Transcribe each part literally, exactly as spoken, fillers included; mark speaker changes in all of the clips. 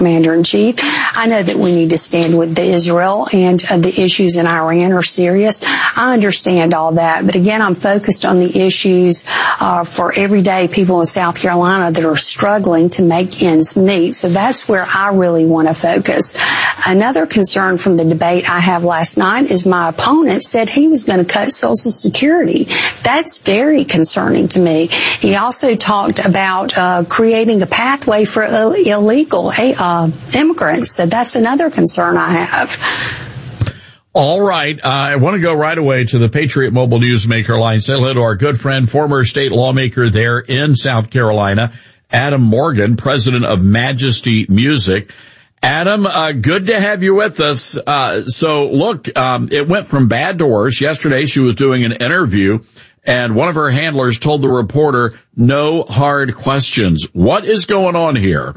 Speaker 1: Commander-in-Chief. I know that we need to stand with the Israel, and uh, the issues in Iran are serious. I understand all that, but again, I'm focused on the issues uh, for everyday people in South Carolina that are struggling to make ends meet. So that's where I really want to focus. Another concern from the debate I have last night is my opponent said he was going to cut Social Security. That's very concerning to me. He also talked about uh, creating a pathway for Ill- illegal uh, Uh, immigrants. So that's another concern I have.
Speaker 2: All right. Uh, I want to go right away to the Patriot Mobile Newsmaker line. Say hello to our good friend, former state lawmaker there in South Carolina, Adam Morgan, president of Majesty Music. Adam, uh, good to have you with us. Uh, so look, um, it went from bad to worse. Yesterday she was doing an interview and one of her handlers told the reporter, no hard questions. What is going on here?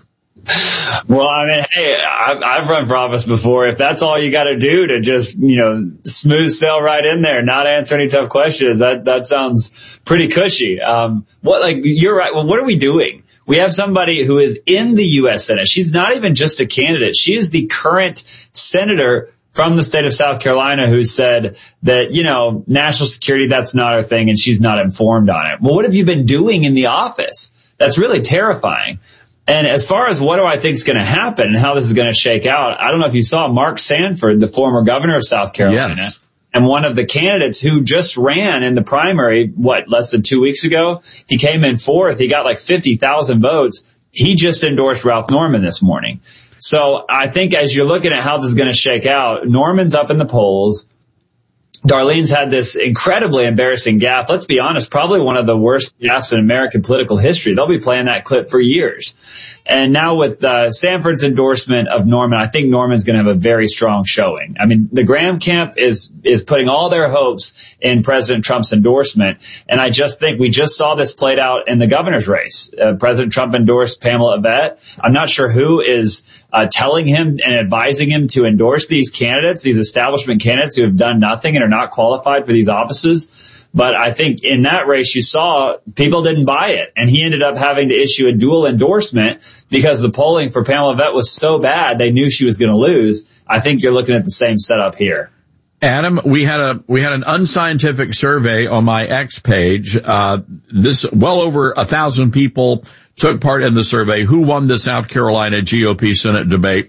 Speaker 3: Well, I mean, hey, I've, I've run for office before. If that's all you got to do to just, you know, smooth sail right in there, not answer any tough questions, that that sounds pretty cushy. Um, what, like, you're right. Well, what are we doing? We have somebody who is in the U S Senate. She's not even just a candidate. She is the current senator from the state of South Carolina who said that, you know, national security, that's not her thing, and she's not informed on it. Well, what have you been doing in the office? That's really terrifying. And as far as what do I think is going to happen and how this is going to shake out, I don't know if you saw Mark Sanford, the former governor of South Carolina,
Speaker 2: yes,
Speaker 3: and one of the candidates who just ran in the primary, what, less than two weeks ago? He came in fourth. He got like fifty thousand votes. He just endorsed Ralph Norman this morning. So I think as you're looking at how this is going to shake out, Norman's up in the polls. Darlene's had this incredibly embarrassing gaffe. Let's be honest, probably one of the worst gaffes in American political history. They'll be playing that clip for years. And now with uh, Sanford's endorsement of Norman, I think Norman's going to have a very strong showing. I mean, the Graham camp is is putting all their hopes in President Trump's endorsement. And I just think we just saw this played out in the governor's race. Uh, President Trump endorsed Pamela Abbott. I'm not sure who is Uh, telling him and advising him to endorse these candidates, these establishment candidates who have done nothing and are not qualified for these offices. But I think in that race you saw people didn't buy it, and he ended up having to issue a dual endorsement because the polling for Pamela Abbott was so bad they knew she was going to lose. I think you're looking at the same setup here.
Speaker 2: Adam, we had a we had an unscientific survey on my X page. Uh, this well over a thousand people took part in the survey. Who won the South Carolina G O P Senate debate?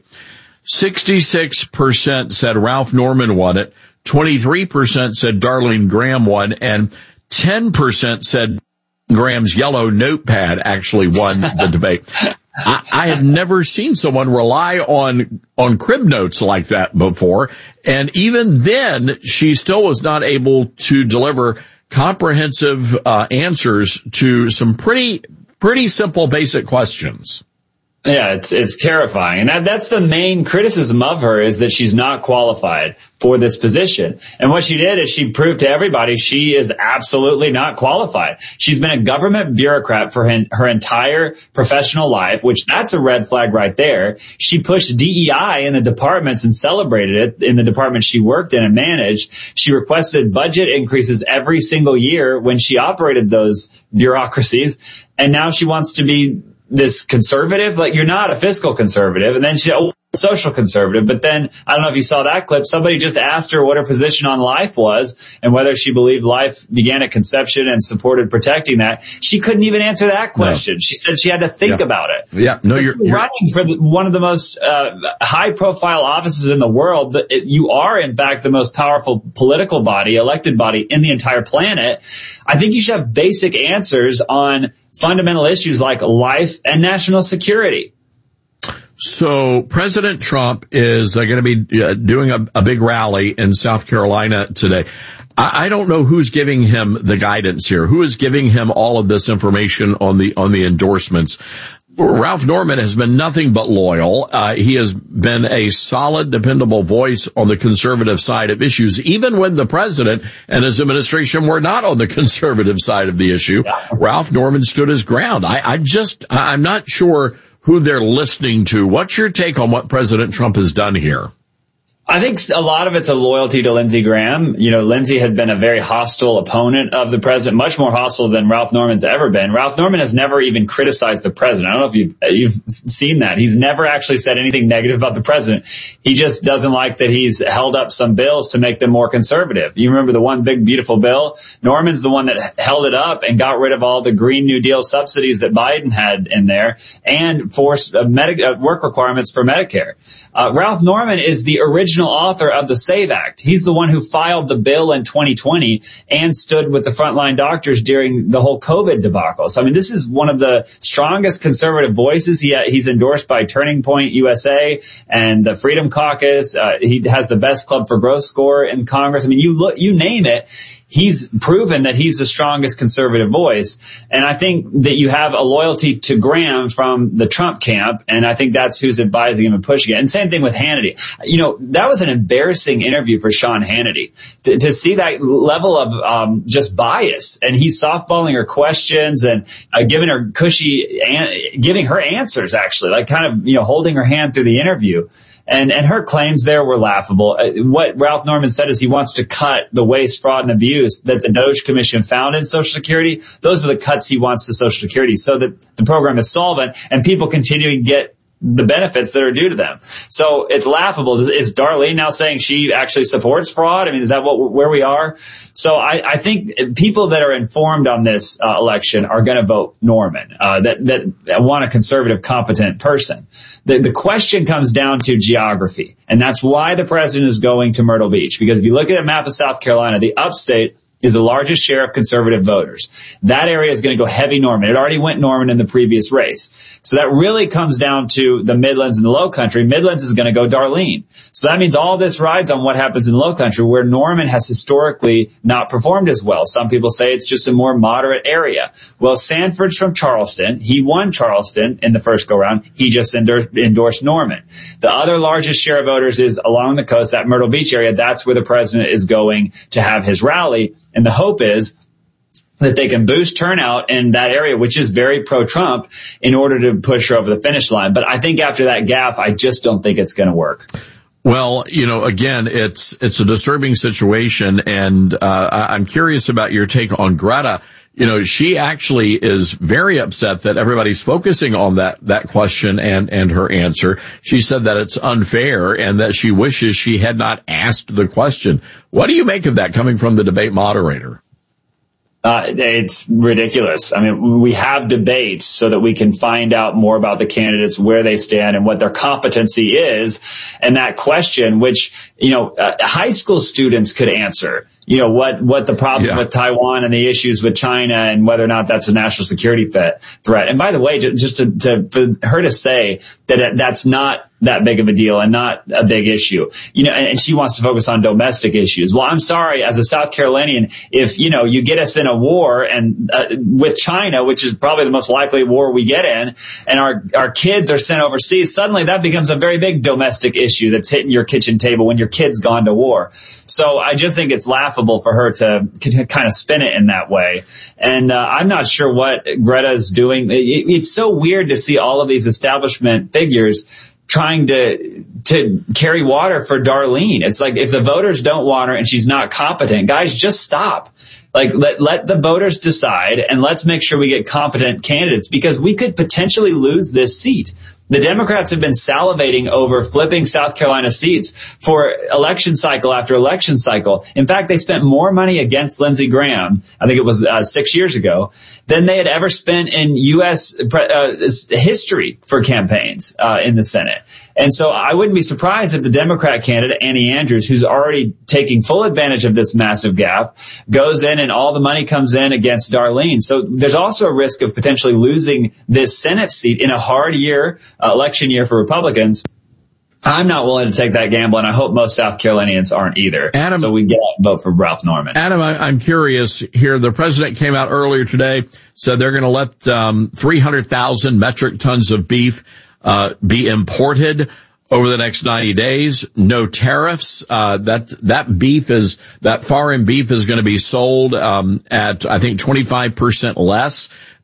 Speaker 2: sixty-six percent said Ralph Norman won it. twenty-three percent said Darlene Graham won, and ten percent said Graham's yellow notepad actually won the debate. I, I have never seen someone rely on on crib notes like that before, and even then, she still was not able to deliver comprehensive uh, answers to some pretty pretty simple, basic questions.
Speaker 3: Yeah, it's it's terrifying. And that that's the main criticism of her, is that she's not qualified for this position. And what she did is she proved to everybody she is absolutely not qualified. She's been a government bureaucrat for her, her entire professional life, which that's a red flag right there. She pushed D E I in the departments and celebrated it in the department she worked in and managed. She requested budget increases every single year when she operated those bureaucracies. And now she wants to be this conservative, like you're not a fiscal conservative. And then she, oh, social conservative. But then I don't know if you saw that clip. Somebody just asked her what her position on life was and whether she believed life began at conception and supported protecting that. She couldn't even answer that question. No. She said she had to think
Speaker 2: yeah.
Speaker 3: about it.
Speaker 2: Yeah, no,
Speaker 3: so
Speaker 2: you're,
Speaker 3: you're running for the, one of the most uh, high-profile offices in the world. It, you are, in fact, the most powerful political body, elected body in the entire planet. I think you should have basic answers on fundamental issues like life and national security.
Speaker 2: So President Trump is uh, going to be uh, doing a, a big rally in South Carolina today. I, I don't know who's giving him the guidance here. Who is giving him all of this information on the on the endorsements? Ralph Norman has been nothing but loyal. Uh, he has been a solid, dependable voice on the conservative side of issues, even when the president and his administration were not on the conservative side of the issue. Yeah. Ralph Norman stood his ground. I, I just, I'm not sure who they're listening to. What's your take on what President Trump has done here?
Speaker 3: I think a lot of it's a loyalty to Lindsey Graham. You know, Lindsey had been a very hostile opponent of the president, much more hostile than Ralph Norman's ever been. Ralph Norman has never even criticized the president. I don't know if you've, you've seen that. He's never actually said anything negative about the president. He just doesn't like that he's held up some bills to make them more conservative. You remember the one big beautiful bill? Norman's the one that held it up and got rid of all the Green New Deal subsidies that Biden had in there and forced uh, med- uh, work requirements for Medicare. Uh, Ralph Norman is the original author of the SAVE Act. He's the one who filed the bill in twenty twenty and stood with the frontline doctors during the whole COVID debacle. So, I mean, this is one of the strongest conservative voices. He, he's endorsed by Turning Point U S A and the Freedom Caucus. Uh, he has the best Club for Growth score in Congress. I mean, you look, you name it. He's proven that he's the strongest conservative voice. And I think that you have a loyalty to Graham from the Trump camp. And I think that's who's advising him and pushing it. And same thing with Hannity. You know, that was an embarrassing interview for Sean Hannity to, to see that level of um, just bias. And he's softballing her questions and uh, giving her cushy, an- giving her answers, actually, like kind of, you know, holding her hand through the interview. And, and her claims there were laughable. What Ralph Norman said is he wants to cut the waste, fraud, and abuse that the DOJ Commission found in Social Security. Those are the cuts he wants to Social Security so that the program is solvent and people continue to get the benefits that are due to them. So it's laughable. Is, is Darlene now saying she actually supports fraud? I mean, is that what where we are? So I, I think people that are informed on this uh, election are going to vote Norman, uh, that, that want a conservative, competent person. The, the question comes down to geography. And that's why the president is going to Myrtle Beach. Because if you look at a map of South Carolina, the upstate is the largest share of conservative voters. That area is going to go heavy Norman. It already went Norman in the previous race. So that really comes down to the Midlands and the Low Country. Midlands is going to go Darlene. So that means all this rides on what happens in Low Country, where Norman has historically not performed as well. Some people say it's just a more moderate area. Well, Sanford's from Charleston. He won Charleston in the first go-round. He just endor- endorsed Norman. The other largest share of voters is along the coast, that Myrtle Beach area. That's where the president is going to have his rally. And the hope is that they can boost turnout in that area, which is very pro-Trump, in order to push her over the finish line. But I think after that gaffe, I just don't think it's going to work.
Speaker 2: Well, you know, again, it's it's a disturbing situation, and uh I'm curious about your take on Greta. You know, she actually is very upset that everybody's focusing on that, that question and, and her answer. She said that it's unfair and that she wishes she had not asked the question. What do you make of that coming from the debate moderator?
Speaker 3: Uh, it's ridiculous. I mean, we have debates so that we can find out more about the candidates, where they stand and what their competency is. And that question, which, you know, uh, high school students could answer, you know, what, what the problem yeah. with Taiwan and the issues with China and whether or not that's a national security th- threat. And by the way, just to, to, for her to say that that's not that big of a deal and not a big issue, you know, and, and she wants to focus on domestic issues. Well, I'm sorry, as a South Carolinian, if, you know, you get us in a war and uh, with China, which is probably the most likely war we get in, and our, our kids are sent overseas, suddenly that becomes a very big domestic issue that's hitting your kitchen table when your kid's gone to war. So I just think it's laughable for her to kind of spin it in that way. And uh, I'm not sure what Greta's doing. It, it's so weird to see all of these establishment figures trying to to carry water for Darlene. It's like, if the voters don't want her and she's not competent, guys, just stop. Like, let let the voters decide, and let's make sure we get competent candidates, because we could potentially lose this seat. The Democrats have been salivating over flipping South Carolina seats for election cycle after election cycle. In fact, they spent more money against Lindsey Graham, I think it was uh, six years ago, than they had ever spent in U S uh, history for campaigns uh, in the Senate. And so I wouldn't be surprised if the Democrat candidate, Annie Andrews, who's already taking full advantage of this massive gap, goes in and all the money comes in against Darlene. So there's also a risk of potentially losing this Senate seat in a hard year, uh, election year for Republicans. I'm not willing to take that gamble, and I hope most South Carolinians aren't either. Adam, so we get out and vote for Ralph Norman.
Speaker 2: Adam, I, I'm curious here. The president came out earlier today, said they're going to let um, three hundred thousand metric tons of beef uh be imported over the next ninety days. No tariffs. Uh that that beef is that foreign beef is going to be sold um at I think twenty-five percent less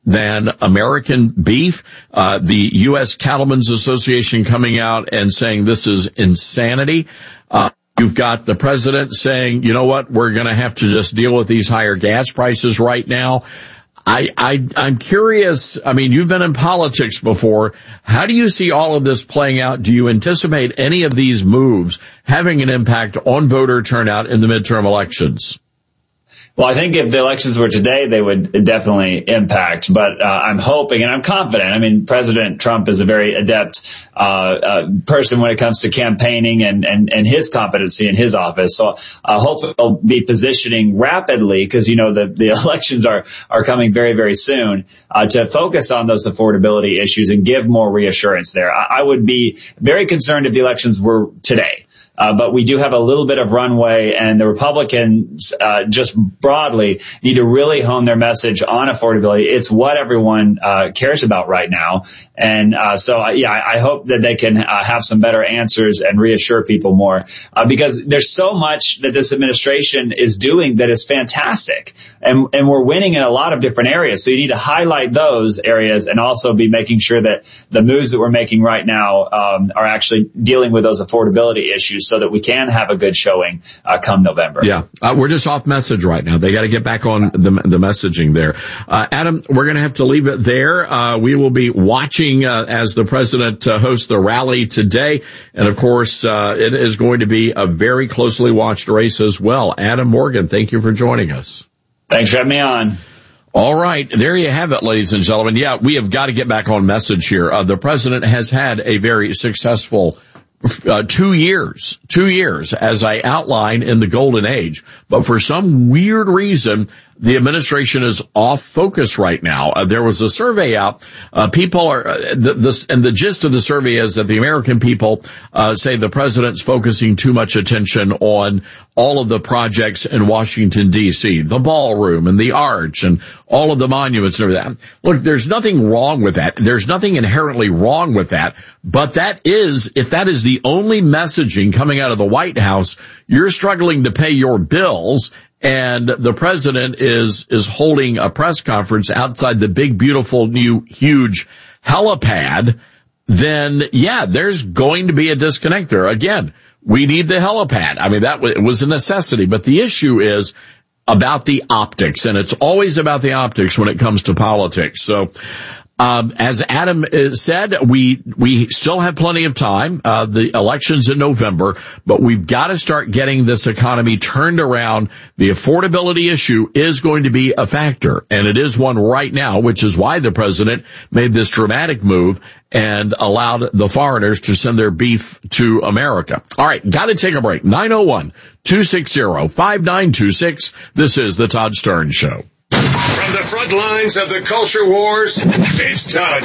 Speaker 2: than American beef. Uh, the U S Cattlemen's Association coming out and saying this is insanity. Uh, You've got the president saying, you know what, we're going to have to just deal with these higher gas prices right now. I, I, I'm curious. I mean, you've been in politics before. How do you see all of this playing out? Do you anticipate any of these moves having an impact on voter turnout in the midterm elections?
Speaker 3: Well, I think if the elections were today, they would definitely impact. But uh, I'm hoping and I'm confident. I mean, President Trump is a very adept uh, uh person when it comes to campaigning and, and, and his competency in his office. So uh, hopefully he'll be positioning rapidly, because, you know, the, the elections are, are coming very, very soon, uh, to focus on those affordability issues and give more reassurance there. I, I would be very concerned if the elections were today. Uh, but we do have a little bit of runway, and the Republicans, uh, just broadly need to really hone their message on affordability. It's what everyone, uh, cares about right now. And, uh, so, uh, yeah, I, I hope that they can uh, have some better answers and reassure people more, uh, because there's so much that this administration is doing that is fantastic. And, and we're winning in a lot of different areas. So you need to highlight those areas and also be making sure that the moves that we're making right now, um, are actually dealing with those affordability issues, so that we can have a good showing uh, come November.
Speaker 2: Yeah, uh, we're just off message right now. They got to get back on the, the messaging there. Uh, Adam, we're going to have to leave it there. Uh, we will be watching uh, as the president uh, hosts the rally today. And, of course, uh, it is going to be a very closely watched race as well. Adam Morgan, thank you for joining us.
Speaker 3: Thanks for having me on.
Speaker 2: All right. There you have it, ladies and gentlemen. Yeah, we have got to get back on message here. Uh, the president has had a very successful Uh, two years, two years, as I outlined in the golden age. But for some weird reason, the administration is off focus right now. Uh, there was a survey out. Uh, people are, uh, the, the, and the gist of the survey is that the American people, uh, say the president's focusing too much attention on all of the projects in Washington, D C, the ballroom and the arch and all of the monuments and everything. Look, there's nothing wrong with that. There's nothing inherently wrong with that. But that is, if that is the only messaging coming out of the White House, you're struggling to pay your bills, and the president is, is holding a press conference outside the big, beautiful, new, huge helipad, then yeah, there's going to be a disconnect there. Again, we need the helipad. I mean, that was a necessity, but the issue is about the optics, and it's always about the optics when it comes to politics. So, Um, as Adam said, we, we still have plenty of time. Uh, the election's in November, but we've got to start getting this economy turned around. The affordability issue is going to be a factor, and it is one right now, which is why the president made this dramatic move and allowed the foreigners to send their beef to America. All right, got to take a break. nine oh one, two six zero, five nine two six. This is the Todd Starnes Show.
Speaker 4: From the front lines of the culture wars, it's Todd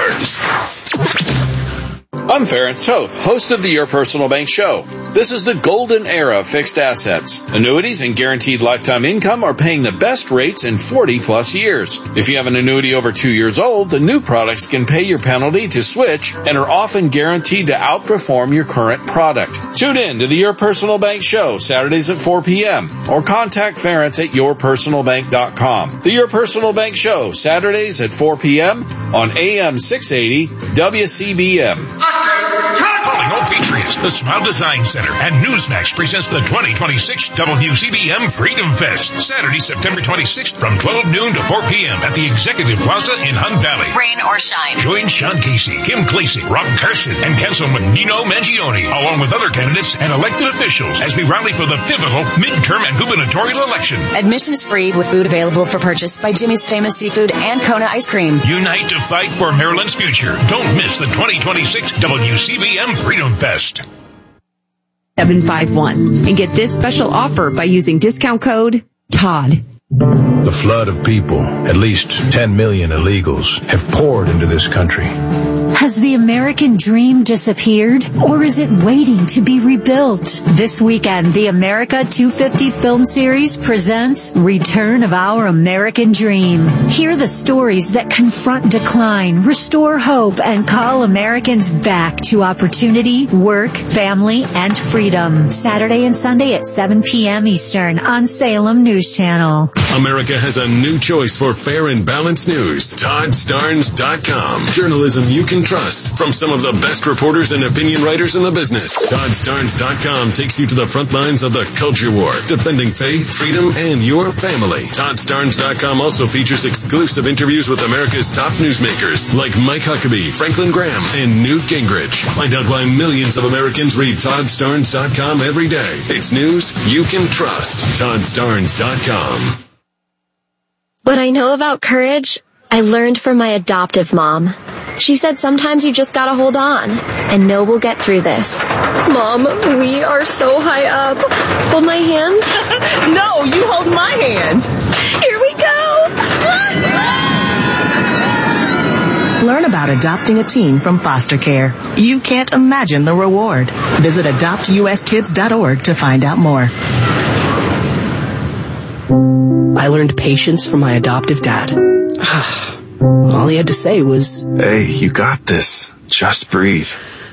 Speaker 4: Starnes.
Speaker 5: I'm Ference Toth, host of the Your Personal Bank Show. This is the golden era of fixed assets. Annuities and guaranteed lifetime income are paying the best rates in forty plus years. If you have an annuity over two years old, the new products can pay your penalty to switch and are often guaranteed to outperform your current product. Tune in to the Your Personal Bank Show Saturdays at four p.m. or contact Ference at your personal bank dot com. The Your Personal Bank Show Saturdays at four p.m. on A M six eighty W C B M.
Speaker 4: Calling all Patriots, the Smile Design Center and Newsmax presents the twenty twenty-six W C B M Freedom Fest, Saturday, September twenty-sixth from twelve noon to four p.m. at the Executive Plaza in Hunt Valley.
Speaker 6: Rain or shine.
Speaker 4: Join Sean Casey, Kim Clasey, Ron Carson, and Councilman Nino Mangione, along with other candidates and elected officials, as we rally for the pivotal midterm and gubernatorial election.
Speaker 6: Admission is free with food available for purchase by Jimmy's Famous Seafood and Kona Ice Cream.
Speaker 4: Unite to fight for Maryland's future. Don't miss the twenty twenty-six W C B M Freedom Fest.
Speaker 7: seven five one and get this special offer by using discount code Todd.
Speaker 8: The flood of people, at least ten million illegals, have poured into this country. Has the American dream disappeared, or is it waiting to be rebuilt? This weekend, the America two fifty film series presents Return of Our American Dream. Hear the stories that confront decline, restore hope, and call Americans back to opportunity, work, family, and freedom. Saturday and Sunday at seven p.m. Eastern on Salem News Channel.
Speaker 9: America has a new choice for fair and balanced news. Todd Starnes dot com. Journalism you can trust from some of the best reporters and opinion writers in the business. Todd Starnes dot com takes you to the front lines of the culture war, defending faith, freedom, and your family. Todd Starnes dot com also features exclusive interviews with America's top newsmakers like Mike Huckabee, Franklin Graham, and Newt Gingrich. Find out why millions of Americans read Todd Starnes dot com every day. It's news you can trust. Todd Starnes dot com.
Speaker 10: What I know about courage, I learned from my adoptive mom. She said sometimes you just gotta hold on and know we'll get through this. Mom, we are so high up. Hold my hand.
Speaker 11: No, you hold my hand.
Speaker 10: Here we go.
Speaker 11: Learn about adopting a teen from foster care. You can't imagine the reward. Visit adopt U S kids dot org to find out more.
Speaker 12: I learned patience from my adoptive dad. All he had to say was,
Speaker 13: "Hey, you got this. Just breathe."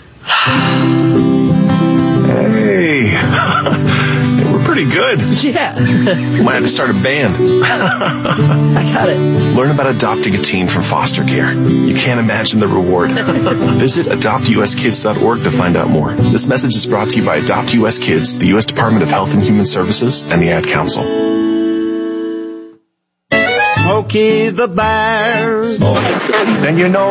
Speaker 13: Hey. We're pretty good.
Speaker 12: Yeah.
Speaker 13: We might have to start a band.
Speaker 12: I got it.
Speaker 13: Learn about adopting a teen from foster care. You can't imagine the reward. Visit adopt U S kids dot org to find out more. This message is brought to you by Adopt U S Kids, the U S Department of Health and Human Services, and the Ad Council.
Speaker 14: Smokey the Bear.
Speaker 15: Then you know